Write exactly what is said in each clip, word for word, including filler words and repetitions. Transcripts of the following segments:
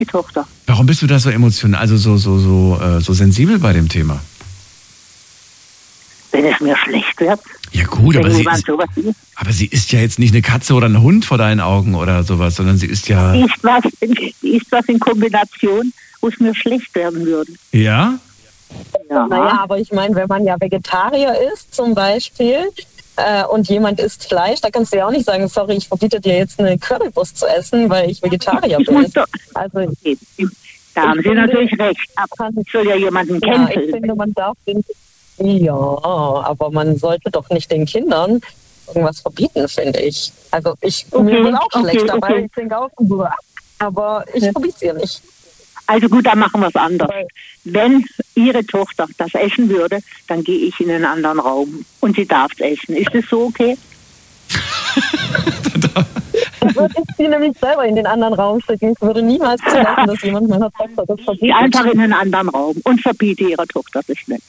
die Tochter. Warum bist du da so emotional, also so, so, so, äh, so sensibel bei dem Thema? Wenn es mir schlecht wird. Ja gut, wenn aber sie, jemand ist, sowas sieht. aber sie ist ja jetzt nicht eine Katze oder ein Hund vor deinen Augen oder sowas, sondern sie ist ja... Die ist was, die ist was in Kombination, wo es mir schlecht werden würde. Ja? Ja. Naja, aber ich meine, wenn man ja Vegetarier ist zum Beispiel äh, und jemand isst Fleisch, da kannst du ja auch nicht sagen, sorry, ich verbiete dir jetzt eine Currywurst zu essen, weil ich Vegetarier Ich bin. muss doch, Also, da haben Sie finde, natürlich recht. Aber ich soll ja jemanden ja, ich canceln. finde, man darf den, ja, aber man sollte doch nicht den Kindern irgendwas verbieten, finde ich. Also ich Okay, mir wird auch okay, schlecht dabei, okay. ich denke auch, aber ich Ja. verbiete es ihr nicht. Also gut, dann machen wir es anders. Weil- Wenn Ihre Tochter das essen würde, dann gehe ich in einen anderen Raum und sie darf es essen. Ist das so okay? Dann würde ich sie nämlich selber in den anderen Raum schicken. Ich würde niemals zulassen, dass jemand meiner Tochter das Ich verbietet. einfach in einen anderen Raum und verbiete ihrer Tochter das nicht.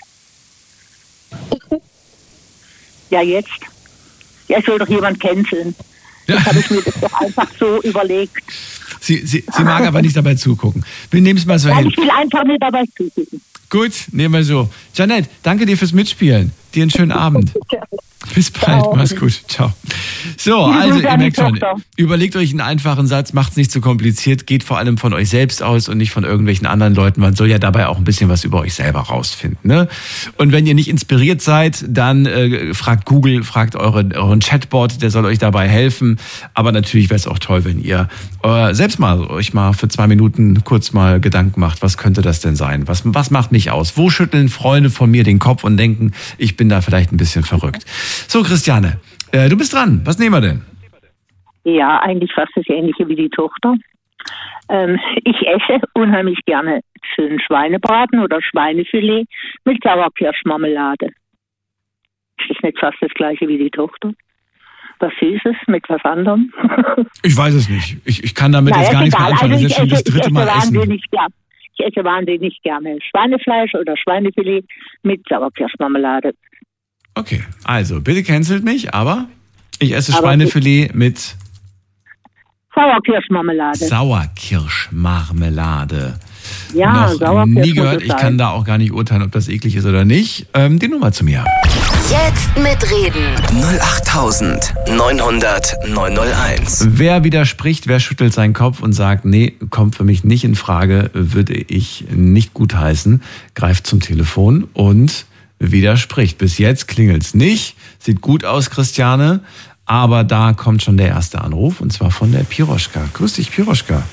Ja, jetzt. Ja, es soll doch jemand canceln. Ja. Das habe ich mir das doch einfach so überlegt. Sie, sie, sie mag aber nicht dabei zugucken. Wir nehmen es mal so Weil hin. ich will einfach nicht dabei zugucken. Gut, nehmen wir so. Janette, danke dir fürs Mitspielen. Dir einen schönen Abend. Bis bald, Ciao. mach's gut. Ciao. So, Liebe also Grüße ihr an die merkt schon, Tochter. überlegt euch einen einfachen Satz, macht's nicht zu kompliziert, geht vor allem von euch selbst aus und nicht von irgendwelchen anderen Leuten. Man soll ja dabei auch ein bisschen was über euch selber rausfinden. Ne? Und wenn ihr nicht inspiriert seid, dann äh, fragt Google, fragt eure, euren Chatbot, der soll euch dabei helfen. Aber natürlich wäre es auch toll, wenn ihr äh, selbst mal euch mal für zwei Minuten kurz mal Gedanken macht, was könnte das denn sein? Was, was macht mich aus? Wo schütteln Freunde von mir den Kopf und denken, ich bin da vielleicht ein bisschen verrückt? So, Christiane, äh, du bist dran. Was nehmen wir denn? Ja, eigentlich fast das Ähnliche wie die Tochter. Ähm, ich esse unheimlich gerne schönen Schweinebraten oder Schweinefilet mit Sauerkirschmarmelade. Ist das nicht fast das Gleiche wie die Tochter? Was Süßes mit was anderem? Ich weiß es nicht. Ich, ich kann damit Naja, jetzt gar ist nichts mehr egal. anfangen. Das Also ist jetzt schon ich das esse, ich dritte esse Mal Essen. wahnsinnig gern. Ich esse wahnsinnig gerne Schweinefleisch oder Schweinefilet mit Sauerkirschmarmelade. Okay, also bitte cancelt mich, aber ich esse Aber Schweinefilet mit Sauerkirschmarmelade. Sauerkirschmarmelade. Ja, Noch Sauerkirsch nie muss gehört. es Ich sein. kann da auch gar nicht urteilen, ob das eklig ist oder nicht. Ähm, die Nummer zu mir. Jetzt mitreden. null acht neun hundert neun null eins. Wer widerspricht, wer schüttelt seinen Kopf und sagt, nee, kommt für mich nicht in Frage, würde ich nicht gutheißen, greift zum Telefon und widerspricht. Bis jetzt klingelt's nicht. Sieht gut aus, Christiane. Aber da kommt schon der erste Anruf, und zwar von der Piroschka. Grüß dich, Piroschka.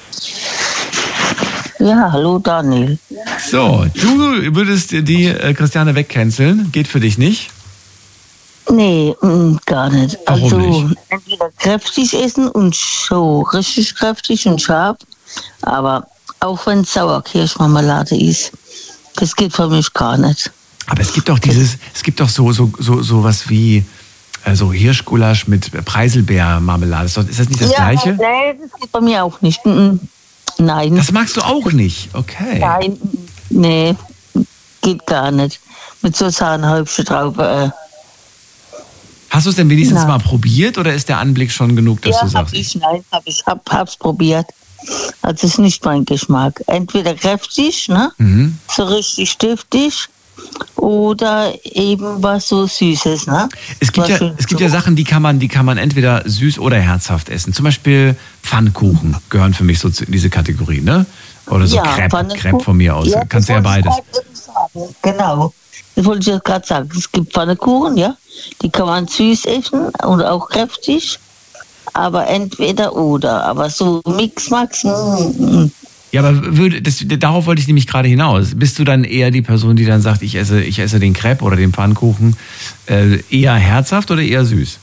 Ja, hallo Daniel. So, du würdest die äh, Christiane wegcanceln. Geht für dich nicht? Nee, mm, gar nicht. Warum also nicht? entweder kräftig essen und so richtig kräftig und scharf, aber auch wenn es Sauerkirschmarmelade ist, das geht für mich gar nicht. Aber es gibt doch dieses, es gibt doch so, so, so, so was wie äh, so Hirschgulasch mit Preiselbeermarmelade. Ist das- ist das nicht das ja, Gleiche? Nee, das geht bei mir auch nicht. Mm, Nein. Das magst du auch nicht, okay. Nein, nee, geht gar nicht. Mit so Sahnehäubchen drauf. Äh. Hast du es denn wenigstens Ja. mal probiert oder ist der Anblick schon genug, dass Ja, du hab sagst? ich, nein, hab ich, hab, hab's probiert. Also ist nicht mein Geschmack. Entweder kräftig, ne? Mhm. So richtig stiftig, oder eben was so Süßes, ne? Es gibt Was ja, schön es gibt so- ja Sachen, die kann man, die kann man entweder süß oder herzhaft essen. Zum Beispiel Pfannkuchen gehören für mich so zu- in diese Kategorie, ne? Oder so Ja, Crepe, Pfannkuchen. Crepe von mir aus. Ja, Kannst du ja das wollte beides. ich grad eben sagen. Genau. Das wollte ich jetzt gerade sagen. Es gibt Pfannkuchen, ja. Die kann man süß essen und auch kräftig. Aber entweder oder. Aber so Mix-Max, mm, mm. Ja, aber würde, das, darauf wollte ich nämlich gerade hinaus. Bist du dann eher die Person, die dann sagt, ich esse, ich esse den Crepe oder den Pfannkuchen äh, eher herzhaft oder eher süß?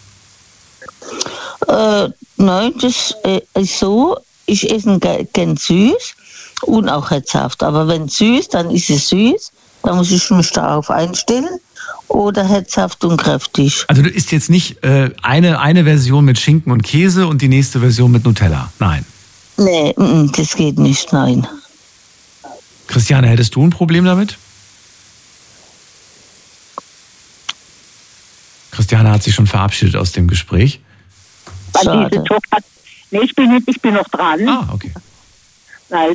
Äh, nein, das äh, ist so. Ich esse ge- gern süß und auch herzhaft. Aber wenn süß, dann ist es süß. Da muss ich mich darauf einstellen. Oder herzhaft und kräftig. Also du isst jetzt nicht äh, eine, eine Version mit Schinken und Käse und die nächste Version mit Nutella. Nein. Nee, mm, das geht nicht, nein. Christiane, hättest du ein Problem damit? Christiane hat sich schon verabschiedet aus dem Gespräch. Weil Schade. diese Tochter. Nee, ich bin nicht, ich bin noch dran. Ah, okay.